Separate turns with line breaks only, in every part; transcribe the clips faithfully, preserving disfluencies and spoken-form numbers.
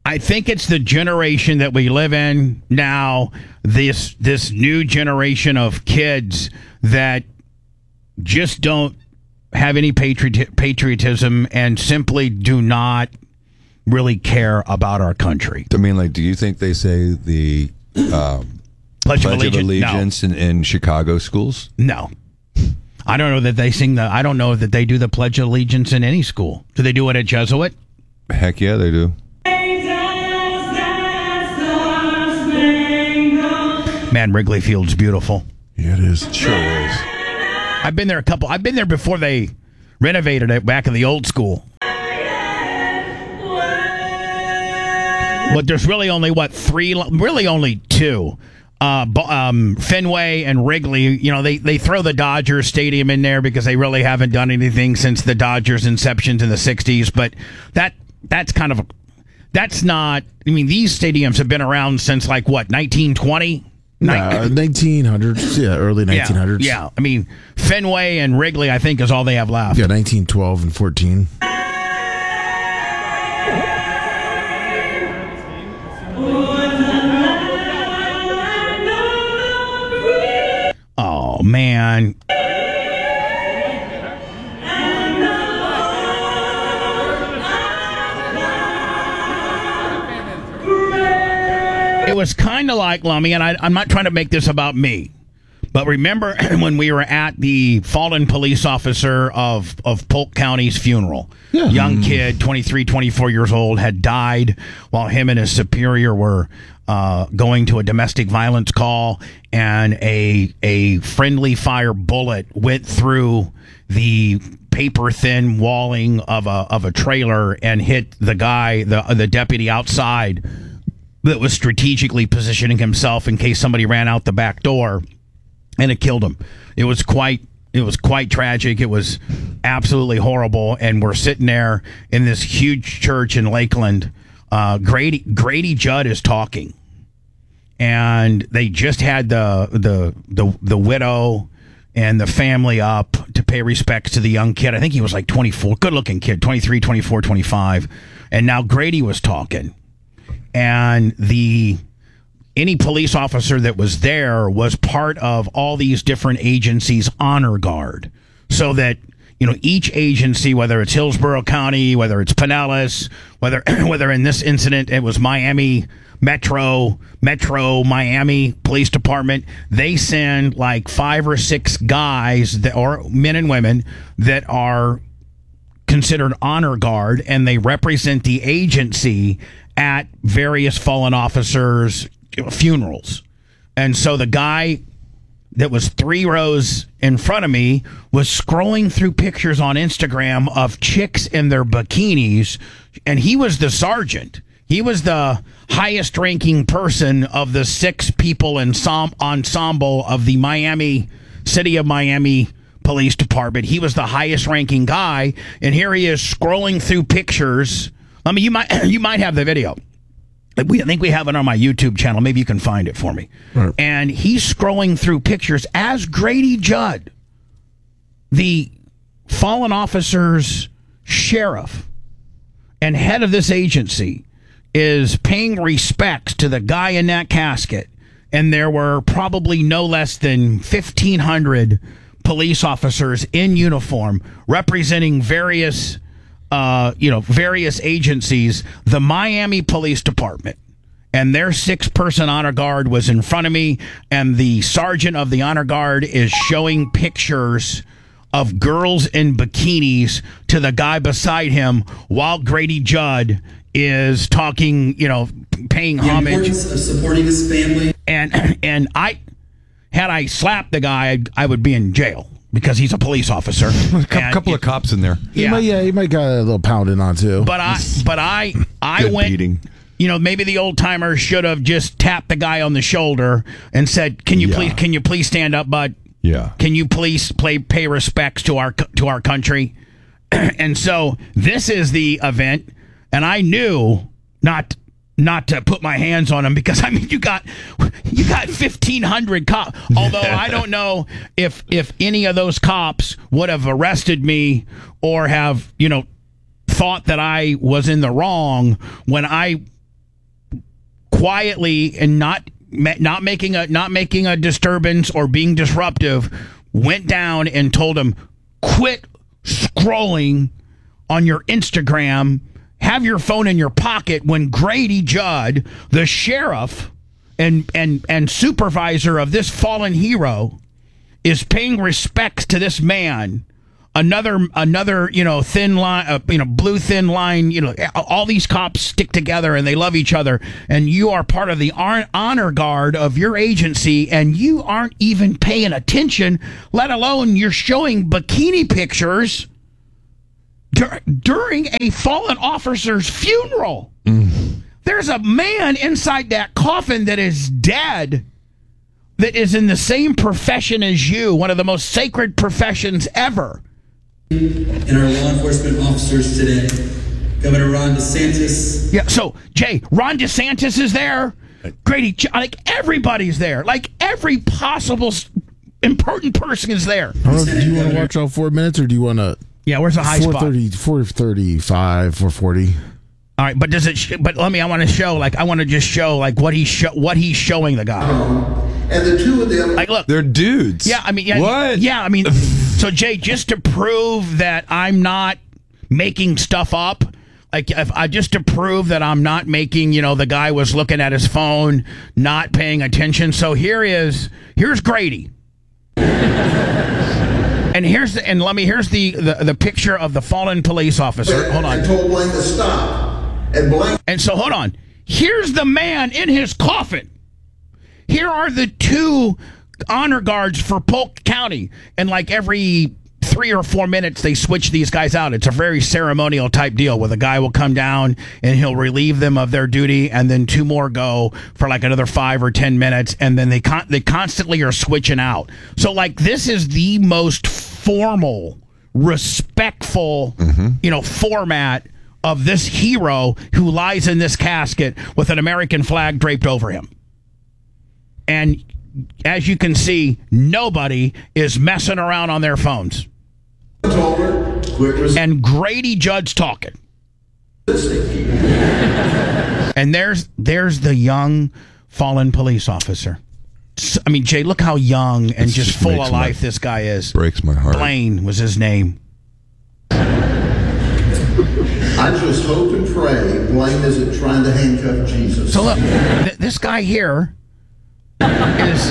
I think it's the generation that we live in now, this this new generation of kids that just don't have any patriot, patriotism and simply do not really care about our country.
I mean, like, do you think they say the um,
Pledge,
Pledge
of Allegiance,
of Allegiance
no.
in, in Chicago schools?
No. I don't know that they sing the, I don't know that they do the Pledge of Allegiance in any school. Do they do it at Jesuit?
Heck yeah, they do.
Man, Wrigley Field's beautiful.
Yeah, it is.
It sure is.
I've been there a couple. I've been there before they renovated it back in the old school. But there's really only, what, three? Really only two. Uh, um, Fenway and Wrigley. You know, they, they throw the Dodgers Stadium in there because they really haven't done anything since the Dodgers' inceptions in the sixties. But that that's kind of, a, that's not, I mean, these stadiums have been around since, like, what, nineteen twenty?
No, nineteen hundreds, yeah, early nineteen hundreds.
Yeah, yeah, I mean, Fenway and Wrigley, I think, is all they have left.
Yeah, nineteen twelve and fourteen.
Oh, man. It was kind of like, Lummy, and I, I'm not trying to make this about me, but remember when we were at the fallen police officer of, of Polk County's funeral?
Yeah.
Young kid, twenty-three, twenty-four years old, had died while him and his superior were uh, going to a domestic violence call, and a a friendly fire bullet went through the paper thin walling of a of a trailer and hit the guy, the the deputy outside that was strategically positioning himself in case somebody ran out the back door, and it killed him. It was quite it was quite tragic. It was absolutely horrible. And we're sitting there in this huge church in Lakeland. Uh, Grady Grady Judd is talking, and they just had the the the the widow and the family up to pay respects to the young kid. I think he was like twenty-four, good looking kid, twenty-three, twenty-four, twenty-five. And now Grady was talking. And the any police officer that was there was part of all these different agencies' honor guard, so that, you know, each agency, whether it's Hillsborough County, whether it's Pinellas, whether whether in this incident it was Miami Metro, Metro Miami Police Department, they send like five or six guys that, or men and women that are considered honor guard, and they represent the agency at various fallen officers' funerals. And so the guy that was three rows in front of me was scrolling through pictures on Instagram of chicks in their bikinis, and he was the sergeant. He was the highest ranking person of the six people ensom- ensemble of the Miami, City of Miami Police Department. He was the highest ranking guy, and here he is scrolling through pictures. I mean, you might you might have the video. We, I think we have it on my YouTube channel. Maybe you can find it for me. Right. And he's scrolling through pictures as Grady Judd, the fallen officer's sheriff and head of this agency, is paying respects to the guy in that casket. And there were probably no less than fifteen hundred police officers in uniform representing various Uh, you know, various agencies. The Miami Police Department and their six-person honor guard was in front of me, and the sergeant of the honor guard is showing pictures of girls in bikinis to the guy beside him while Grady Judd is talking, you know, paying
the
homage.
importance of supporting his family.
And, and I, had I slapped the guy, I'd, I would be in jail, because he's a police officer.
A couple
and,
of cops in there.
Yeah,
Yeah,
might, yeah, he might got a little pounding on too.
But I, but I, I
Good
went.
beating.
You know, maybe the old timers should have just tapped the guy on the shoulder and said, "Can you
Yeah.
please, can you please stand up, bud?
Yeah.
Can you please play pay respects to our to our country?" And so this is the event, and I knew not. Not to put my hands on him, because I mean you got you got fifteen hundred cops. Although I don't know if if any of those cops would have arrested me or have, you know, thought that I was in the wrong when I quietly and not not making a not making a disturbance or being disruptive, went down and told him, quit scrolling on your Instagram, have your phone in your pocket, when Grady Judd, the sheriff and and and supervisor of this fallen hero, is paying respects to this man. Another, another, you know, thin line, uh, you know, blue thin line, you know, all these cops stick together and they love each other. And you are part of the honor guard of your agency and you aren't even paying attention, let alone you're showing bikini pictures dur- during a fallen officer's funeral. Mm. There's a man inside that coffin that is dead, that is in the same profession as you, one of the most sacred professions ever.
And our law enforcement officers today, Governor Ron DeSantis.
Yeah, so, Jay, Ron DeSantis is there. Grady, like, everybody's there. Like, every possible important person is there.
I don't know, do you want to watch all four minutes, or do you want to...
Yeah, where's the high spot?
four thirty-five, four forty.
All right, but does it? Sh- but let me. I want to show. Like, I want to just show like what he's show what he's showing the guy.
And the two of them,
like, look,
they're dudes.
Yeah, I mean, yeah,
what?
Yeah, I mean, so Jay, just to prove that I'm not making stuff up, like, if I just to prove that I'm not making, you know, the guy was looking at his phone, not paying attention. So here is here's Grady. And here's the, and let me here's the, the the picture of the fallen police officer. Hold on.
I told Blaine to stop. And Blaine.
And so hold on. Here's the man in his coffin. Here are the two honor guards for Polk County. And like every three or four minutes, they switch these guys out. It's a very ceremonial type deal where the guy will come down and he'll relieve them of their duty, and then two more go for like another five or ten minutes, and then they con- they constantly are switching out. So like this is the most formal, respectful, mm-hmm. you know, format of this hero who lies in this casket with an American flag draped over him. And as you can see, nobody is messing around on their phones. And Grady Judd's talking. And there's there's the young fallen police officer. I mean, Jay, look how young and just, just full of life this guy is.
Breaks my heart.
Blaine was his name.
I just hope and pray Blaine isn't trying to handcuff Jesus.
So look, th- this guy here is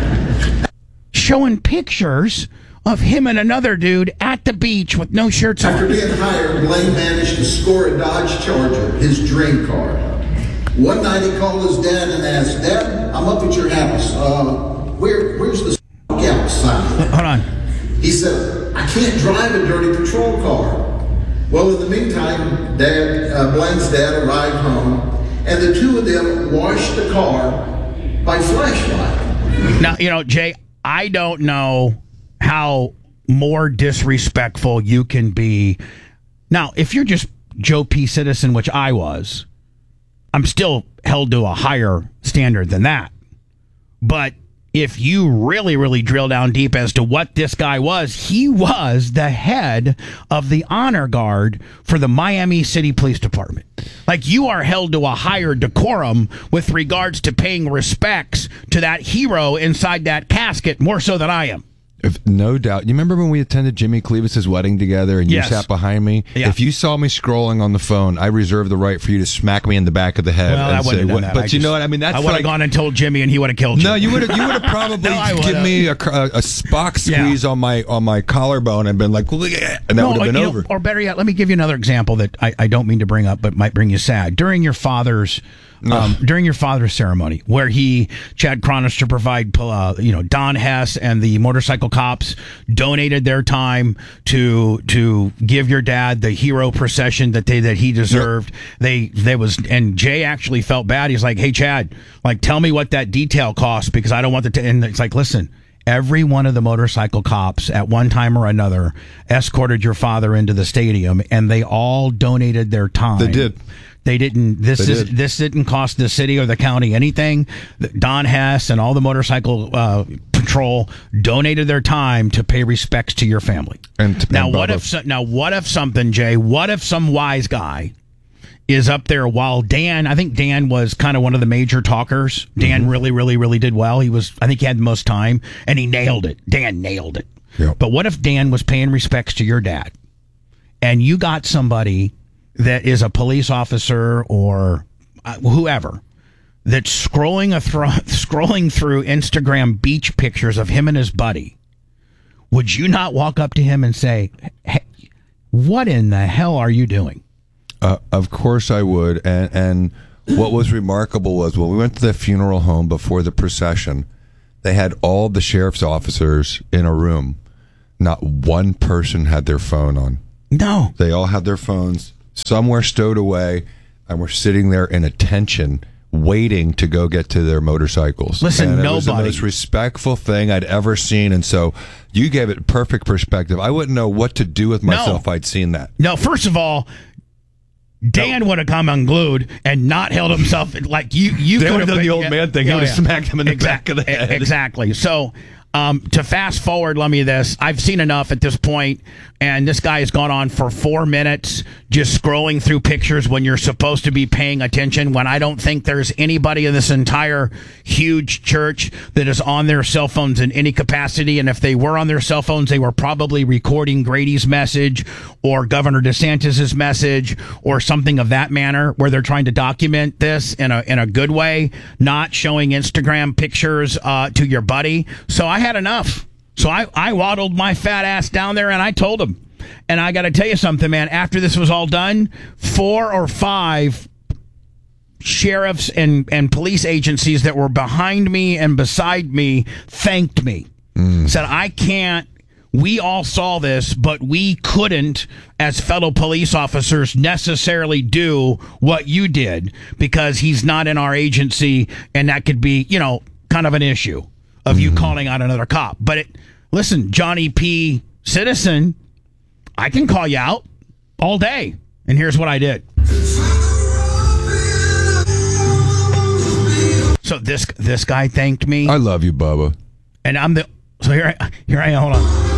showing pictures of him and another dude at the beach with no shirts on.
After being hired, Blaine managed to score a Dodge Charger, his dream car. One night he called his dad and asked, "Dad, I'm up at your house. Uh, where, where's the outside?"
Hold on.
He said, "I can't drive a dirty patrol car." Well, in the meantime, Dad, uh, Blaine's dad arrived home, and the two of them washed the car by flashlight.
Now, you know, Jay, I don't know how more disrespectful you can be. Now, if you're just Joe P. Citizen, which I was, I'm still held to a higher standard than that. But if you really, really drill down deep as to what this guy was, he was the head of the honor guard for the Miami City Police Department. Like, you are held to a higher decorum with regards to paying respects to that hero inside that casket, more so than I am.
If, no doubt. You remember when we attended Jimmy Clevis's wedding together and
Yes.
you sat behind me?
Yeah.
If you saw me scrolling on the phone, I reserve the right for you to smack me in the back of the head
Well, I
and
wouldn't
say,
have done
what,
that.
but
I
you
just-
know what I mean? That's
I would have
like,
gone and told Jimmy, and he would have killed you.
no, you would have you would have probably
No, I
given
would've.
me a, a, a Spock squeeze
Yeah.
on my on my collarbone and been like, yeah, and that
No,
would have been
you know,
over.
or better yet, let me give you another example that I, I don't mean to bring up, but might bring you sad. During your father's um, during your father's ceremony, where he, Chad Chronister, provide, uh, you know, Don Hess and the motorcycle cops donated their time to to give your dad the hero procession that they that he deserved. Yep. They they was and Jay actually felt bad. He's like, "Hey, Chad, like, tell me what that detail costs because I don't want the." T-. And it's like, listen. Every one of the motorcycle cops at one time or another escorted your father into the stadium, and they all donated their time.
They did.
They didn't. This
They
is
did.
this didn't cost the city or the county anything. Don Hess and all the motorcycle uh, patrol donated their time to pay respects to your family.
And to-
now,
and
what
Bubba.
if so- now what if something, Jay? What if some wise guy is up there while Dan, I think Dan was kind of one of the major talkers. Dan mm-hmm. really, really, really did well. He was, I think he had the most time, and he nailed it. Dan nailed it.
Yep.
But what if Dan was paying respects to your dad, and you got somebody that is a police officer or uh, whoever that's scrolling a thro- scrolling through Instagram beach pictures of him and his buddy? Would you not walk up to him and say, hey, what in the hell are you doing?
Uh, of course I would. And, and what was remarkable was when we went to the funeral home before the procession, they had all the sheriff's officers in a room. Not one person had their phone on.
No.
They all had their phones somewhere stowed away, and were sitting there in attention, waiting to go get to their motorcycles.
Listen,
and it
nobody.
was the most respectful thing I'd ever seen, and so you gave it perfect perspective. I wouldn't know what to do with myself
No.
if I'd seen that.
No, first of all, Dan
No.
would have come unglued and not held himself like you. You
They
could
would
have
have done
been-
the old man thing. He
Oh,
would have
yeah.
smacked him in the
Exact-
back of the head.
Exactly. So, um, to fast forward, let me this. I've seen enough at this point, and this guy has gone on for four minutes just scrolling through pictures when you're supposed to be paying attention. When I don't think there's anybody in this entire huge church that is on their cell phones in any capacity, and if they were on their cell phones, they were probably recording Grady's message or Governor DeSantis's message or something of that manner, where they're trying to document this in a in a good way, not showing Instagram pictures uh, to your buddy. So I had enough. So I, I waddled my fat ass down there and I told him. And I got to tell you something, man. After this was all done, four or five sheriffs and, and police agencies that were behind me and beside me thanked me. Mm. Said, I can't. We all saw this, but we couldn't, as fellow police officers, necessarily do what you did because he's not in our agency, and that could be, you know, kind of an issue of you calling out another cop. But it, listen, Johnny P. Citizen, I can call you out all day. And here's what I did. So this this guy thanked me.
I love you, Bubba.
And I'm the so here I here I am. Hold on.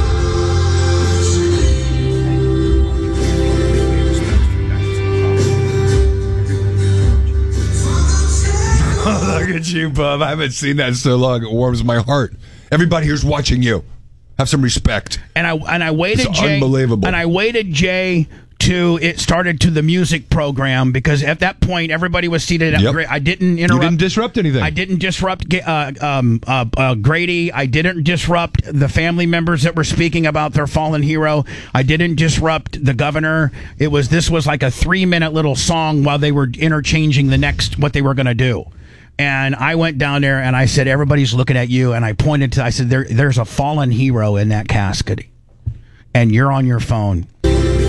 Look at you, Bub. I haven't seen that in so long. It warms my heart. Everybody here's watching you. Have some respect.
And I and I waited,
It's
Jay.
unbelievable.
And I waited, Jay, to it started to the music program because at that point everybody was seated. At
Yep.
Gra- I didn't interrupt.
You didn't disrupt anything.
I didn't disrupt uh, um, uh, uh, Grady. I didn't disrupt the family members that were speaking about their fallen hero. I didn't disrupt the governor. It was this was like a three minute little song while they were interchanging the next what they were going to do. And I went down there and I said, everybody's looking at you. And I pointed to, I said, there, there's a fallen hero in that casket. And you're on your phone.
I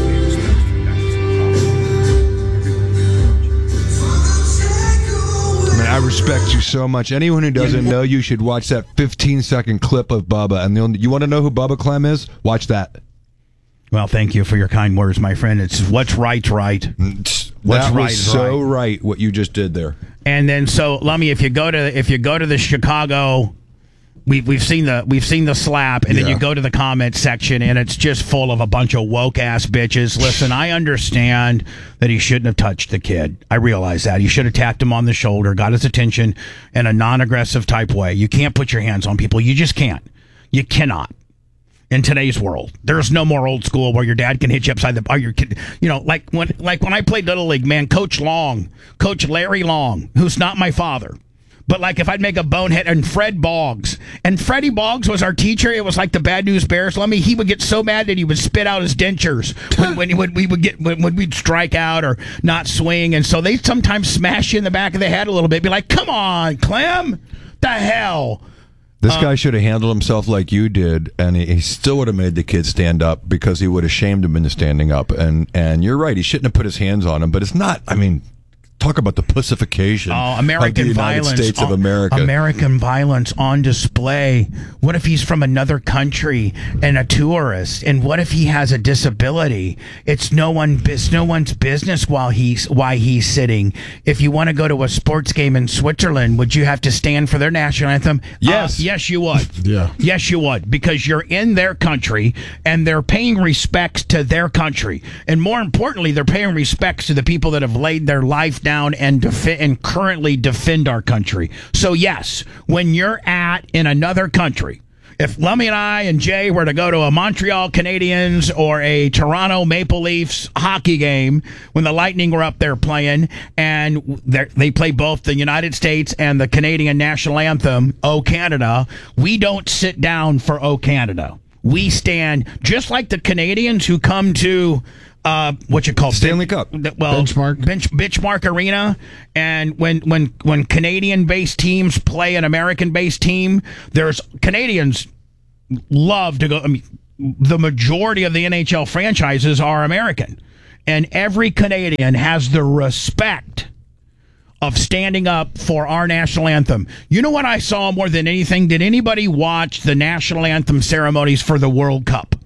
mean, I respect you so much. Anyone who doesn't know you should watch that fifteen second clip of Bubba. And the, you want to know who Bubba Clem is? Watch that.
Well, thank you for your kind words, my friend. It's what's right's right.
What's
What's
that
right
was
is
so
right.
right what you just did there.
And then, so Lummy, if you go to if you go to the Chicago, we we've seen the we've seen the slap, and then
Yeah.
you go to the comment section, and it's just full of a bunch of woke ass bitches. Listen, I understand that he shouldn't have touched the kid. I realize that he should have tapped him on the shoulder, got his attention in a non-aggressive type way. You can't put your hands on people. You just can't. You cannot. In today's world, there's no more old school where your dad can hit you upside the, or your kid, you know, like when, like when I played Little League, man, Coach Long, Coach Larry Long, who's not my father, but like if I'd make a bonehead, and Fred Boggs, and Freddie Boggs was our teacher. It was like the Bad News Bears. Let me, he would get so mad that he would spit out his dentures when, when, when we would get, when, when we'd strike out or not swing. And so they sometimes smash you in the back of the head a little bit, be like, come on, Clem, the hell.
This guy should have handled himself like you did, and he, he still would have made the kid stand up because he would have shamed him into standing up. And and you're right, he shouldn't have put his hands on him. But it's not. I mean, Talk about the pussification
Oh,
of
American
the United
violence.
States of
on-
America.
American violence on display. What if he's from another country and a tourist? And what if he has a disability? It's no one. It's no one's business while he's why he's sitting. If you want to go to a sports game in Switzerland, would you have to stand for their national anthem?
Yes.
Uh, yes, you would.
Yeah.
Yes, you would, because you're in their country and they're paying respects to their country, and more importantly, they're paying respects to the people that have laid their life down and defi- and currently defend our country. So yes, when you're at in another country, if Lummy and I and Jay were to go to a Montreal Canadiens or a Toronto Maple Leafs hockey game when the Lightning were up there playing, and they play both the United States and the Canadian national anthem, O Canada, we don't sit down for O Canada. We stand just like the Canadians who come to uh, what you call
Stanley Cup.
Well,
Benchmark.
bench, Benchmark Arena, and when when when Canadian-based teams play an American-based team, there's Canadians love to go. I mean, the majority of the N H L franchises are American, and every Canadian has the respect of standing up for our national anthem. You know what I saw more than anything? Did anybody watch the national anthem ceremonies for the World Cup?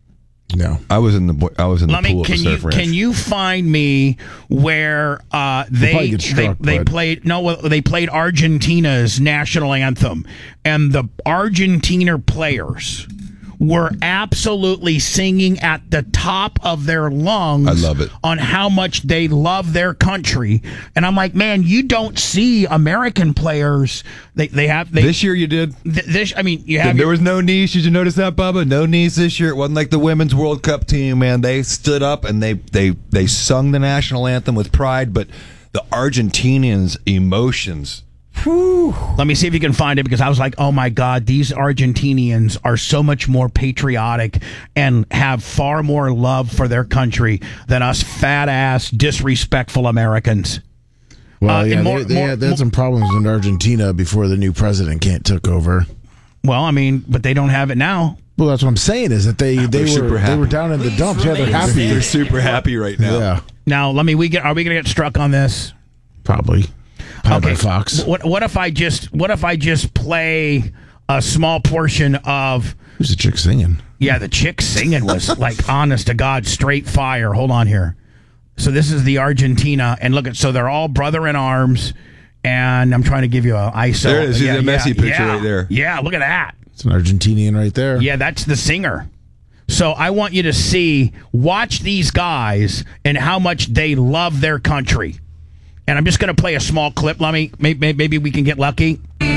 No.
I was in the I was in the
Let me,
pool at
can
the
you
surf ranch.
can you find me where uh, they
probably get
they,
struck,
they
but-
played no well, they played Argentina's national anthem, and the Argentina players were absolutely singing at the top of their lungs.
I love it.
On how much they love their country, and I'm like, man, you don't see American players. They they have they,
This year you did.
th- this. I mean, you have
There
your-
was no knees. Did you notice that, Bubba? No knees this year. It wasn't like the women's World Cup team, man. They stood up and they they they sung the national anthem with pride. But the Argentinians' emotions. Whew.
Let me see if you can find it, because I was like, oh my God, these Argentinians are so much more patriotic and have far more love for their country than us fat ass, disrespectful Americans.
Well,
Uh,
yeah,
and more-
they, they,
more-
had, they had some problems in Argentina before the new president can't took over.
Well, I mean, but they don't have it now.
Well, that's what I'm saying is that they they
They're
were
super
they
happy.
were down in the dumps. Yeah, they're happy.
They're super happy right now.
Yeah,
Now, let me, we get, are we going to get struck on this?
probably. Powered by Fox.
What, what if I just, what if I just play a small portion of,
Who's the chick singing?
yeah, the chick singing was like, honest to God, straight fire. Hold on here. So this is the Argentina, and look at, so they're all brother in arms, and I'm trying to give you a I S O.
There it is. See
Yeah,
the Messi
yeah,
picture
yeah.
right there.
Yeah, look at that.
It's an Argentinian right there.
Yeah, that's the singer. So I want you to see, watch these guys and how much they love their country. And I'm just going to play a small clip. Let me, maybe, maybe we can get lucky.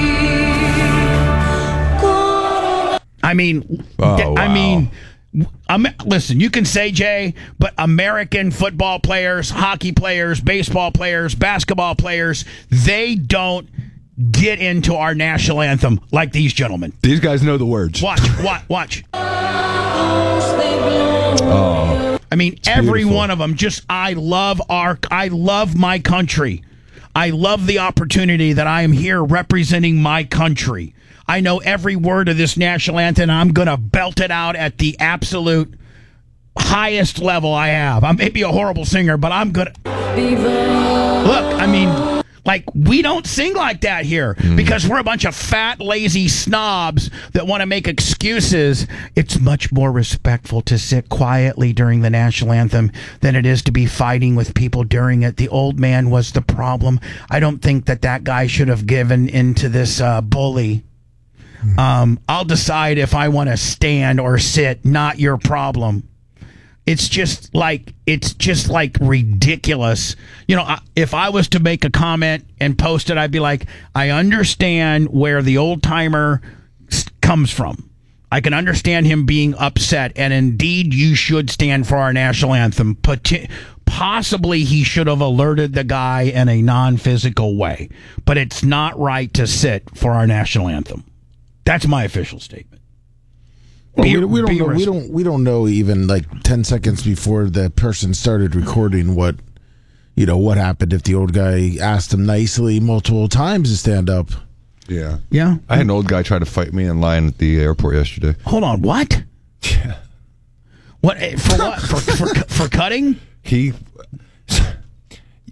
I mean,
Oh,
I
wow.
mean, um, listen, you can say, Jay, but American football players, hockey players, baseball players, basketball players, they don't get into our national anthem like these gentlemen.
These guys know the words.
Watch, watch, watch. I mean, every
beautiful.
one of them just, I love our, I love my country. I love the opportunity that I am here representing my country. I know every word of this national anthem. I'm going to belt it out at the absolute highest level I have. I may be a horrible singer, but I'm going to. Look, I mean, like, we don't sing like that here because we're a bunch of fat, lazy snobs that want to make excuses. It's much more respectful to sit quietly during the national anthem than it is to be fighting with people during it. The old man was the problem. I don't think that that guy should have given into this uh, bully. Um, I'll decide if I want to stand or sit, not your problem. It's just like, it's just like ridiculous. You know, I- if I was to make a comment and post it, I'd be like, I understand where the old timer s- comes from. I can understand him being upset, and indeed you should stand for our national anthem. Pot- possibly he should have alerted the guy in a non-physical way, but it's not right to sit for our national anthem. That's my official statement.
Well,
Be-
we, we don't
be
know. We
res-
don't. We don't know even like ten seconds before the person started recording what, you know, what happened if the old guy asked him nicely multiple times to stand up.
Yeah.
Yeah.
I had an old guy try to fight me in line at the airport yesterday.
Hold on, what?
Yeah.
What eh, for? What for? For, for cutting?
He.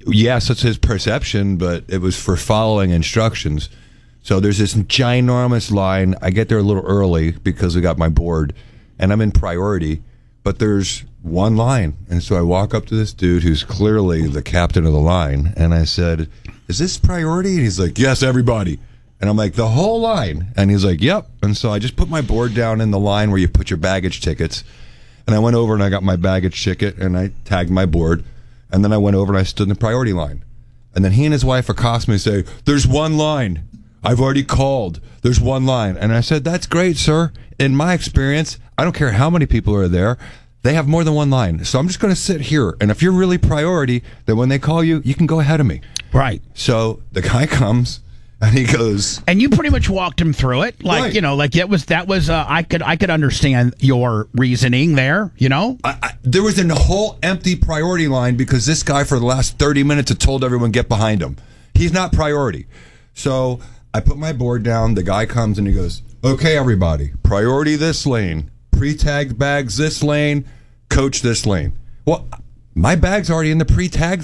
yes, it's his perception, but it was for following instructions. So there's this ginormous line. I get there a little early because we got my board, and I'm in priority, but there's one line. And so I walk up to this dude who's clearly the captain of the line, and I said, is this priority? And he's like, yes, everybody. And I'm like, the whole line? And he's like, yep. And so I just put my board down in the line where you put your baggage tickets. And I went over and I got my baggage ticket and I tagged my board. And then I went over and I stood in the priority line. And then he and his wife accost me and say, there's one line. I've already called. There's one line. And I said, that's great, sir. In my experience, I don't care how many people are there. They have more than one line. So I'm just going to sit here. And if you're really priority, then when they call you, you can go ahead of me.
Right.
So the guy comes. And he goes,
and you pretty much walked him through it, like
right.
you know, like it was that was uh, I could I could understand your reasoning there, you know.
I, I, there was a whole empty priority line because this guy for the last thirty minutes had told everyone get behind him. He's not priority. So I put my board down. The guy comes and he goes, "Okay, everybody, priority this lane, pre-tagged bags this lane, coach this lane." Well, my bag's already in the pre-tagged